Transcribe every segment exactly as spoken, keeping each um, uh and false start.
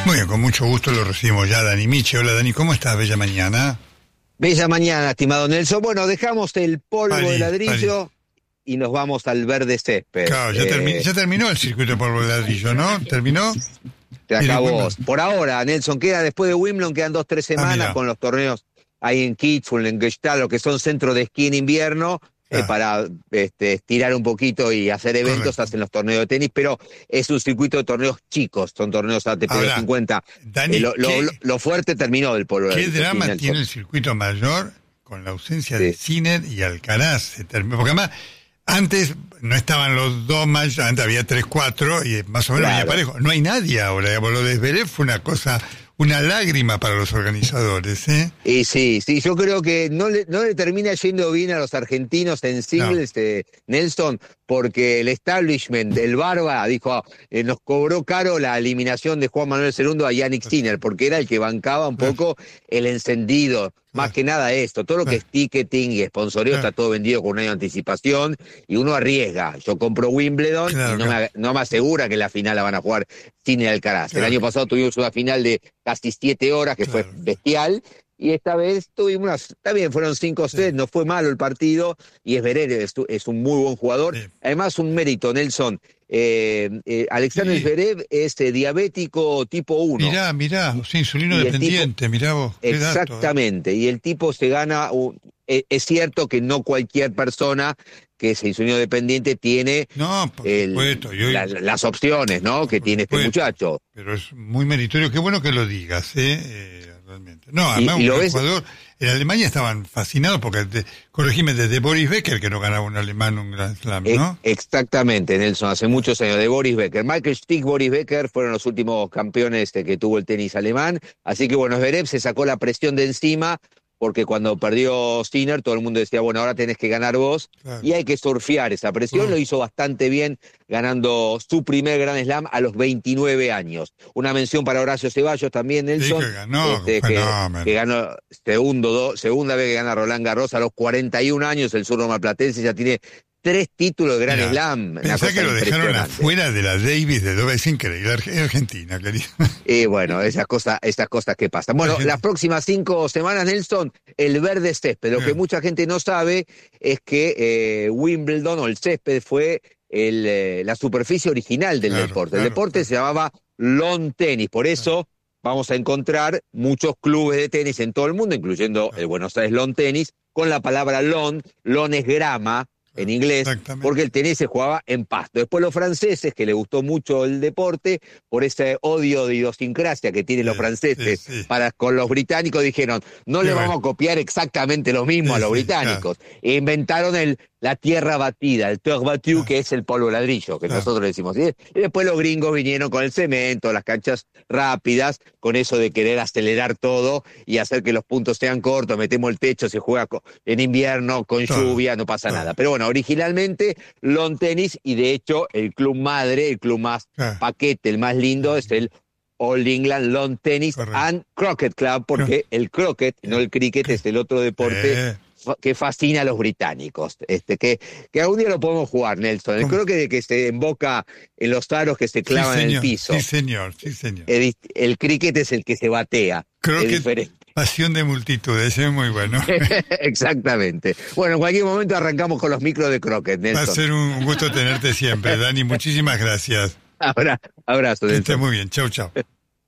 Muy bien, con mucho gusto lo recibimos ya Dani Miche. Hola Dani, ¿cómo estás? Bella mañana. Bella mañana, estimado Nelson. Bueno, dejamos el polvo París, de ladrillo París. y nos vamos al verde césped. Claro, ya, eh, termi- ya terminó el circuito de polvo de ladrillo, ¿no? ¿Terminó? Se acabó. Wimbledon. Por ahora, Nelson, queda después de Wimbledon, quedan dos, tres semanas mira. con los torneos ahí en Kitzbühel, en Gestalt, lo que son centros de esquí en invierno, eh, Ah. para este, estirar un poquito y hacer eventos, Correcto. hacen los torneos de tenis, pero es un circuito de torneos chicos, son torneos A T P Ahora, cincuenta. Dani, Eh, lo, lo- ¿qué- lo- lo fuerte terminó del polvo de ¿Qué ladrillo, drama Nelson. tiene el circuito mayor con la ausencia de Sí. Sinner y Alcaraz? Se terminó, porque además, antes no estaban los dos mayores, antes había tres, cuatro, y más o menos Claro. venía parejo. No hay nadie ahora, digamos, lo de Zverev fue una cosa, una lágrima para los organizadores, ¿eh? Y sí, sí, yo creo que no le, no le termina yendo bien a los argentinos en singles, eh, Nelson, porque el establishment, el Barba, dijo, ah, eh, nos cobró caro la eliminación de Juan Manuel segundo a Yannick Sinner, porque era el que bancaba un poco el encendido. Más que nada esto, todo lo que es ticketing y sponsoreo está todo vendido con un año de anticipación y uno arriesga. Yo compro Wimbledon Claro, y no, claro. me, no me asegura que la final la van a jugar Sinner y Alcaraz. Claro. El año pasado tuvimos una final de casi siete horas que Claro. fue bestial. Y esta vez tuvimos unas, está bien, fueron cinco sets, no fue malo el partido, y Zverev es, es un muy buen jugador. Sí. Además, un mérito, Nelson. Eh, eh, Alexander Sí. Zverev es eh, diabético tipo uno. Mirá, mirá, o sea, insulino Y el dependiente, mirá vos. qué dato, ¿eh? Exactamente, y el tipo se gana, un- eh, es cierto que no cualquier persona que es insulino dependiente tiene No, por el- supuesto. y hoy- la- las opciones, ¿no? Que Por tiene este supuesto. muchacho. Pero es muy meritorio. Qué bueno que lo digas, ¿eh? Eh, realmente. No, Y- además y un lo gran ves- jugador. En Alemania estaban fascinados porque, de, corregime, desde Boris Becker que no ganaba un alemán un Grand Slam, E- ¿no? Exactamente, Nelson, hace muchos años, de Boris Becker. Michael Stich, Boris Becker fueron los últimos campeones este, que tuvo el tenis alemán. Así que, bueno, Zverev se sacó la presión de encima, porque cuando perdió Sinner, todo el mundo decía, bueno, ahora tenés que ganar vos, Claro. y hay que surfear esa presión. Mm. Lo hizo bastante bien, ganando su primer Grand Slam a los veintinueve años. Una mención para Horacio Ceballos también, Nelson. Sí, que ganó, este, un que, fenómeno. que ganó segundo, do- segunda vez que gana Roland Garros a los cuarenta y un años, el zurdo marplatense ya tiene tres títulos de Grand Mirá, Slam. Una Pensá cosa que lo dejaron impresionante. afuera de la Davis de Dover. Es increíble. Arge- Argentina, querido. Y bueno, esas cosas, esas cosas que pasan. Bueno, Argentina. las próximas cinco semanas, Nelson, el verde césped. Lo Bien. que mucha gente no sabe es que eh, Wimbledon o el césped fue el, eh, la superficie original del Claro, deporte. claro, el deporte claro. se llamaba lawn tenis. Por eso vamos a encontrar muchos clubes de tenis en todo el mundo, incluyendo el Buenos Aires Lawn Tennis, con la palabra lawn. Lawn es grama en inglés, Exactamente. porque el tenis se jugaba en pasto. Después los franceses, que les gustó mucho el deporte, por ese odio de idiosincrasia que tienen los Sí, franceses sí, sí. para con los británicos, dijeron, no Qué le bueno. vamos a copiar exactamente lo mismo Sí, a los sí, británicos. E inventaron el, la tierra batida, el terre battu, Ah. que es el polvo de ladrillo, que Claro. nosotros le decimos. Y y después los gringos vinieron con el cemento, las canchas rápidas, con eso de querer acelerar todo y hacer que los puntos sean cortos, metemos el techo, se juega co- en invierno, con Todo, lluvia, no pasa todo. nada. Pero bueno, originalmente lawn tenis, y de hecho el club madre, el club más Claro. paquete, el más lindo, es el All England Lawn Tennis Correcto. and Croquet Club, porque el croquet, no el cricket, es el otro deporte Eh, fa- que fascina a los británicos, este que, que algún día lo podemos jugar, Nelson. El ¿Cómo? croquet que se emboca en los aros que se clavan sí, en el señor, piso. Sí, señor, sí, señor. El, el cricket es el que se batea. Creo es que diferente. pasión de multitudes, es muy bueno. Exactamente. Bueno, en cualquier momento arrancamos con los micros de croquet, Va a Nelson. ser un gusto tenerte siempre, Dani. Muchísimas gracias. Abra- abrazo, Que estés Nelson. muy bien. Chau, chau.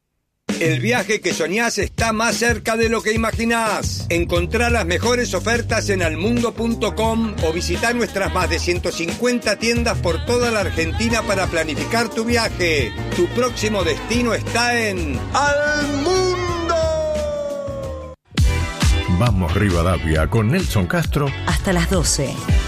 El viaje que soñás está más cerca de lo que imaginás. Encontrá las mejores ofertas en almundo punto com o visitá nuestras más de ciento cincuenta tiendas por toda la Argentina para planificar tu viaje. Tu próximo destino está en Almundo. Vamos Rivadavia con Nelson Castro Hasta las doce.